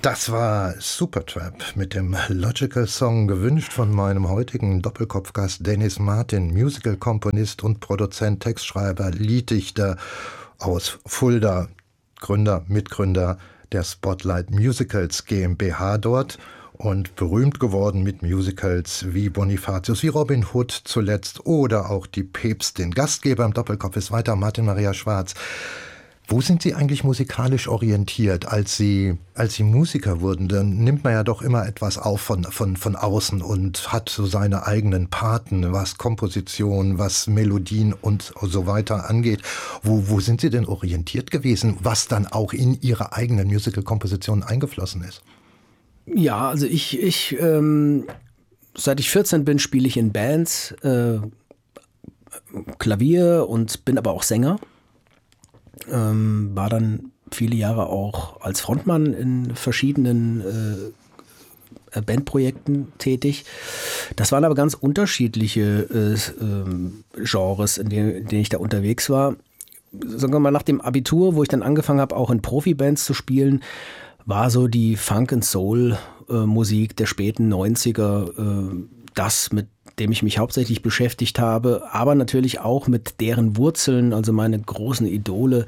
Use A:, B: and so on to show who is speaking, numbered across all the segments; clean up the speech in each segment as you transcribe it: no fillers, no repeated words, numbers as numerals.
A: Das war Supertramp mit dem Logical Song, gewünscht von meinem heutigen Doppelkopfgast Dennis Martin, Musical-Komponist und Produzent, Textschreiber, Lieddichter aus Fulda, Mitgründer der Spotlight Musicals GmbH dort und berühmt geworden mit Musicals wie Bonifatius, wie Robin Hood zuletzt oder auch die Päpstin. Gastgeber im Doppelkopf ist weiter Martin Maria Schwarz. Wo sind Sie eigentlich musikalisch orientiert, als Sie Musiker wurden? Dann nimmt man ja doch immer etwas auf von außen und hat so seine eigenen Paten, was Komposition, was Melodien und so weiter angeht. Wo sind Sie denn orientiert gewesen, was dann auch in Ihre eigenen Musical-Kompositionen eingeflossen ist?
B: Ja, also seit ich 14 bin, spiele ich in Bands, Klavier und bin aber auch Sänger. War dann viele Jahre auch als Frontmann in verschiedenen Bandprojekten tätig. Das waren aber ganz unterschiedliche Genres, in denen ich da unterwegs war. Sagen wir mal, nach dem Abitur, wo ich dann angefangen habe, auch in Profibands zu spielen, war so die Funk- and Soul-Musik der späten 90er das, mit dem ich mich hauptsächlich beschäftigt habe, aber natürlich auch mit deren Wurzeln. Also meine großen Idole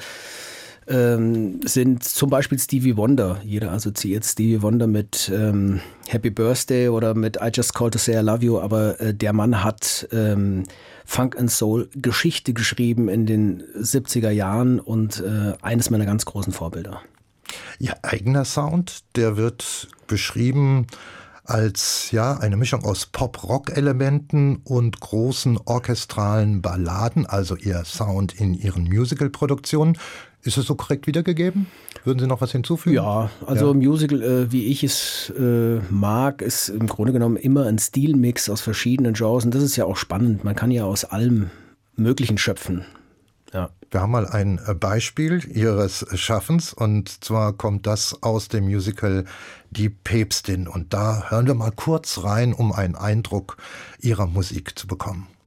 B: sind zum Beispiel Stevie Wonder. Jeder assoziiert Stevie Wonder mit Happy Birthday oder mit I Just Called to Say I Love You, aber der Mann hat Funk and Soul Geschichte geschrieben in den 70er Jahren und eines meiner ganz großen Vorbilder.
A: Ihr eigener Sound, der wird beschrieben als eine Mischung aus Pop-Rock-Elementen und großen orchestralen Balladen, also Ihr Sound in Ihren Musical-Produktionen. Ist es so korrekt wiedergegeben? Würden Sie noch was hinzufügen?
B: Ja, also Musical, wie ich es mag, ist im Grunde genommen immer ein Stilmix aus verschiedenen Genres. Und das ist ja auch spannend. Man kann ja aus allem Möglichen schöpfen. Ja.
A: Wir haben mal ein Beispiel Ihres Schaffens und zwar kommt das aus dem Musical Die Päpstin und da hören wir mal kurz rein, um einen Eindruck Ihrer Musik zu bekommen.